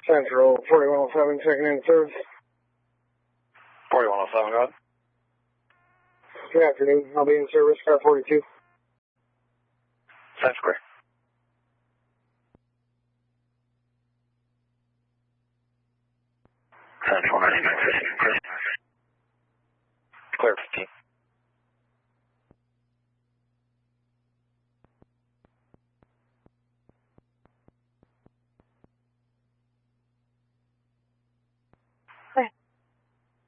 Central 4107, checking in service. 4107, go ahead. Good afternoon. I'll be in service, car 42. That's great. Central 99, Chris.